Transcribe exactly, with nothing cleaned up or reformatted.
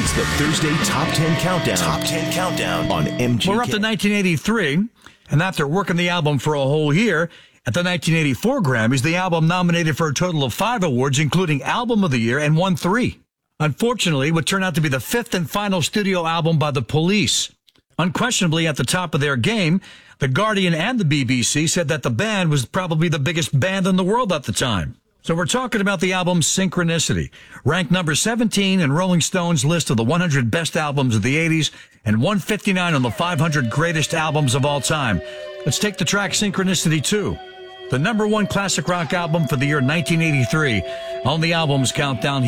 It's the Thursday Top ten Countdown. Top ten Countdown on M G K. We're up to nineteen eighty-three, and after working the album for a whole year, at the nineteen eighty-four Grammys, the album nominated for a total of five awards, including Album of the Year, and won three. Unfortunately, it would turn out to be the fifth and final studio album by The Police. Unquestionably at the top of their game, The Guardian and the B B C said that the band was probably the biggest band in the world at the time. So we're talking about the album Synchronicity, ranked number seventeen in Rolling Stone's list of the one hundred best albums of the eighties and one fifty-nine on the five hundred greatest albums of all time. Let's take the track Synchronicity two, the number one classic rock album for the year nineteen eighty-three on the album's countdown.